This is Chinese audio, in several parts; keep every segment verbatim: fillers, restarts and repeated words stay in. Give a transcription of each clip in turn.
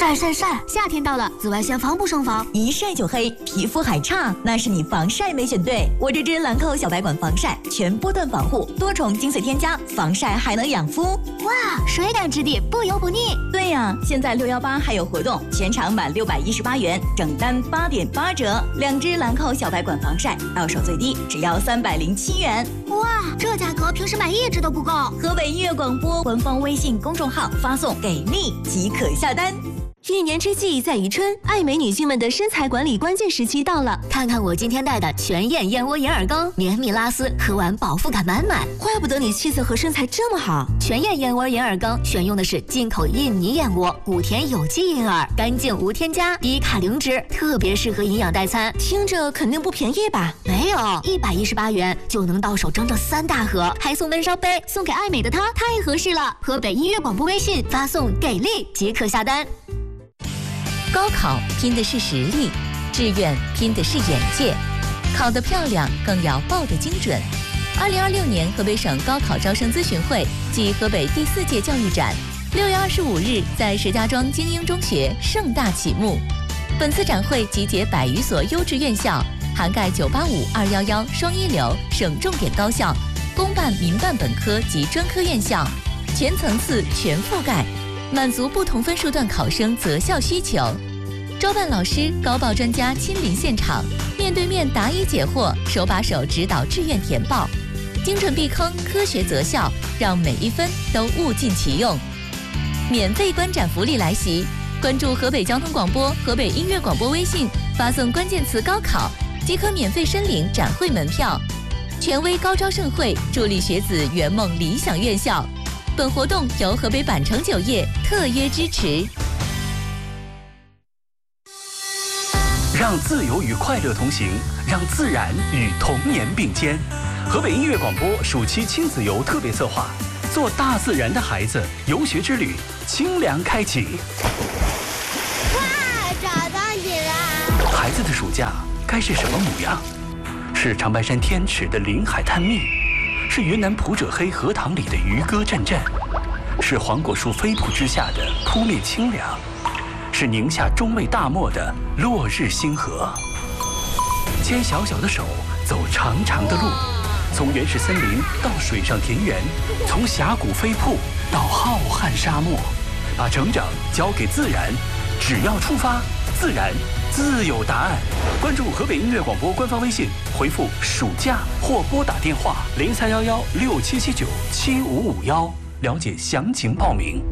晒晒晒！夏天到了，紫外线防不胜防， 一晒就黑，皮肤还差，那是你防晒没选对。我这支兰蔻小白管防晒，全波段防护，多重精粹添加，防晒还能养肤。 哇，水感质地，不油不腻。 对呀，现在六一八还有活动，全场满六百一十八元，整单八点八折。两支兰蔻小白管防晒，到手最低只要三百零七元。 哇，这价格平时买一支都不够。 河北音乐广播官方微信公众号发送“给力”即可下单。 一年之计在于春，爱美女性们的身材管理关键时期到了。 看看我今天带的全燕燕窝银耳羹，绵密拉丝，喝完饱腹感满满。 怪不得你气色和身材这么好。 全燕燕窝银耳羹选用的是进口印尼燕窝，谷田有机银耳，干净无添加，低卡零脂，特别适合营养代餐。 听着肯定不便宜吧？ 没有，一百一十八元就能到手整整三大盒，还送温烧杯，送给爱美的她太合适了。河北音乐广播微信发送“给力”即可下单。 高考拼的是实力，志愿拼的是眼界，考得漂亮更要报得精准。二零二六年河北省高考招生咨询会暨河北第四届教育展，六月二十五日在石家庄精英中学盛大启幕。本次展会集结百余所优质院校，涵盖九八五、二一一双一流省重点高校、公办、民办本科及专科院校，全层次全覆盖，满足不同分数段考生择校需求。招办老师、高报专家亲临现场，面对面答疑解惑，手把手指导志愿填报，精准避坑，科学择校，让每一分都物尽其用。免费观展福利来袭，关注河北交通广播、河北音乐广播微信，发送关键词“高考”，即可免费申领展会门票。权威高招盛会，助力学子圆梦理想院校。本活动由河北百城酒业特约支持。 让自由与快乐同行，让自然与童年并肩。河北音乐广播暑期亲子游特别策划，做大自然的孩子游学之旅，清凉开启。 哇，找到你了！ 孩子的暑假该是什么模样？是长白山天池的临海探秘，是云南普者黑荷塘里的渔歌阵阵，是黄果树飞瀑之下的扑面清凉，是宁夏中卫大漠的落日星河。牵小小的手，走长长的路，从原始森林到水上田园，从峡谷飞瀑到浩瀚沙漠，把成长交给自然，只要出发，自然自有答案。关注河北音乐广播官方微信，回复暑假或拨打电话零三幺幺六七七九七五五幺，了解详情报名。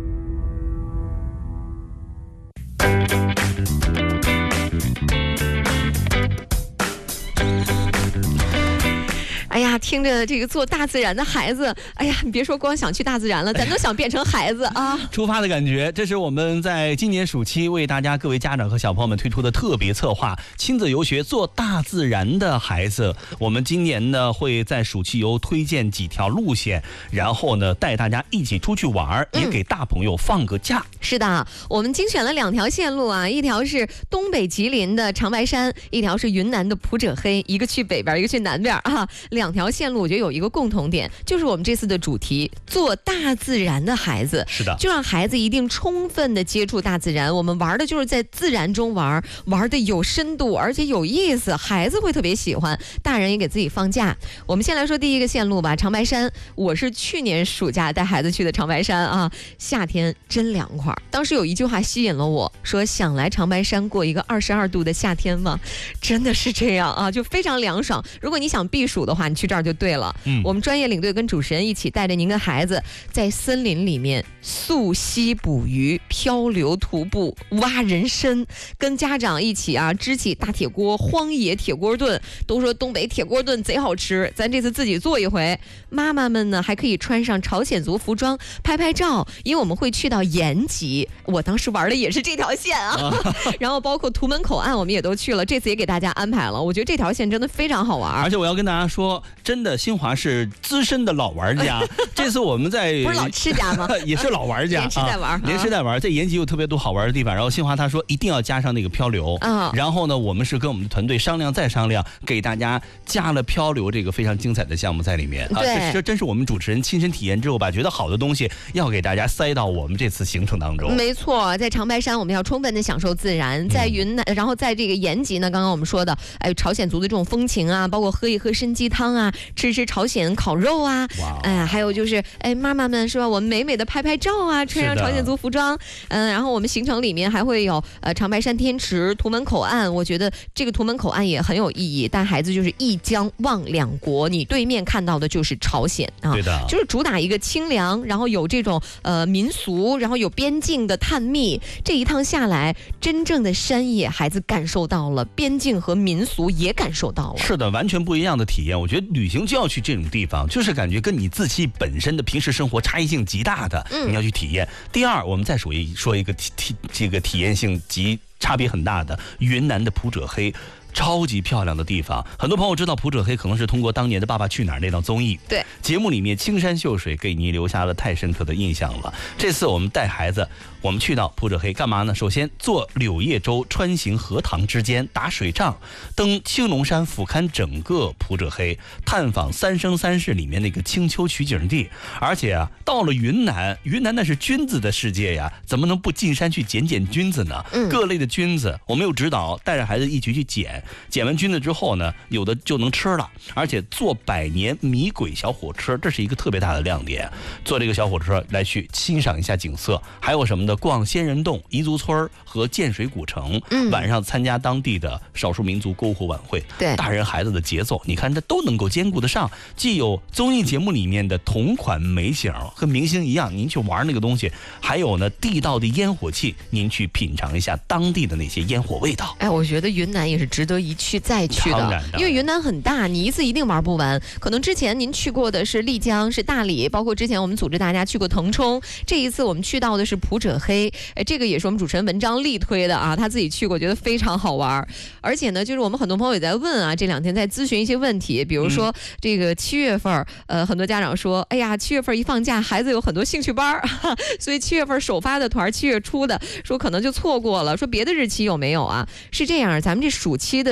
哎呀，听着这个做大自然的孩子，哎呀，你别说光想去大自然了，咱都想变成孩子啊！ 出发的感觉，这是我们在今年暑期为大家各位家长和小朋友们推出的特别策划——亲子游学做大自然的孩子。我们今年呢会在暑期游推荐几条路线，然后呢带大家一起出去玩，嗯、也给大朋友放个假。 是的，我们精选了两条线路啊，一条是东北吉林的长白山，一条是云南的普者黑，一个去北边，一个去南边啊。两条线路我觉得有一个共同点，就是我们这次的主题做大自然的孩子。 是的， 就让孩子一定充分的接触大自然，我们玩的就是在自然中玩，玩的有深度而且有意思，孩子会特别喜欢，大人也给自己放假。我们先来说第一个线路吧，长白山。我是去年暑假带孩子去的长白山啊，夏天真凉快。当时有一句话吸引了我，说想来长白山过一个二十二度的夏天吗？真的是这样啊，就非常凉爽。如果你想避暑的话，你去这儿就对了。嗯，我们专业领队跟主持人一起带着您的孩子在森林里面溯溪捕鱼、漂流徒步、挖人参，跟家长一起啊支起大铁锅，荒野铁锅炖。都说东北铁锅炖贼好吃，咱这次自己做一回。妈妈们呢还可以穿上朝鲜族服装拍拍照，因为我们会去到延吉，我当时玩的也是这条线啊。然后包括图门口岸我们也都去了，这次也给大家安排了。我觉得这条线真的非常好玩， 而且我要跟大家说，真真的，新华是资深的老玩家。这次我们在不是老吃家吗？ 也是老玩家， 连吃带玩，啊、 连吃带玩。在延吉有特别多好玩的地方，然后新华他说一定要加上那个漂流啊。然后呢，我们是跟我们的团队商量再商量，给大家加了漂流这个非常精彩的项目在里面啊。这这真是我们主持人亲身体验之后吧，觉得好的东西要给大家塞到我们这次行程当中。 没错，在长白山我们要充分的享受自然，在云南，嗯、然后在这个延吉呢，刚刚我们说的，哎，朝鲜族的这种风情啊，包括喝一喝参鸡汤啊，吃吃朝鲜烤肉啊，哎，还有就是哎，妈妈们是吧？我们美美的拍拍照啊，穿上朝鲜族服装，嗯，然后我们行程里面还会有呃长白山天池、图门口岸，我觉得这个图门口岸也很有意义，带孩子就是一江望两国，你对面看到的就是朝鲜啊， 对的， 就是主打一个清凉，然后有这种呃民俗，然后有边境的探秘，这一趟下来，真正的山野孩子感受到了，边境和民俗也感受到了， 是的，完全不一样的体验。我觉得旅行就要去这种地方，就是感觉跟你自己本身的平时生活差异性极大的，嗯、你要去体验。第二，我们再说一说一个体体这个体验性极差别很大的云南的普者黑。超级漂亮的地方，很多朋友知道普者黑可能是通过当年的《爸爸去哪儿》那档综艺， 对节目里面青山秀水给你留下了太深刻的印象了。这次我们带孩子，我们去到普者黑干嘛呢？首先坐柳叶舟穿行荷塘之间，打水仗，登青龙山俯瞰整个普者黑，探访三生三世里面那个青丘取景地。而且啊，到了云南，云南那是菌子的世界呀，怎么能不进山去捡捡菌子呢？嗯、各类的菌子，我们有指导，带着孩子一起去捡。捡完菌子之后呢，有的就能吃了，而且坐百年米轨小火车，这是一个特别大的亮点。坐这个小火车来去欣赏一下景色，还有什么的，逛仙人洞、彝族村和建水古城。嗯，晚上参加当地的少数民族篝火晚会。 对， 大人孩子的节奏，你看这都能够兼顾得上，既有综艺节目里面的同款美景，和明星一样，您去玩那个东西，还有呢地道的烟火气，您去品尝一下当地的那些烟火味道。 哎，我觉得云南也是值得一去再去的，因为云南很大，你一次一定玩不完。可能之前您去过的是丽江、是大理，包括之前我们组织大家去过腾冲，这一次我们去到的是普者黑，哎，这个也是我们主持人文章力推的啊，他自己去过，觉得非常好玩。而且呢，就是我们很多朋友也在问啊，这两天在咨询一些问题，比如说、嗯、这个七月份，呃，很多家长说，哎呀，七月份一放假，孩子有很多兴趣班，所以七月份首发的团，七月初的，说可能就错过了。说别的日期有没有啊？是这样，咱们这暑期的。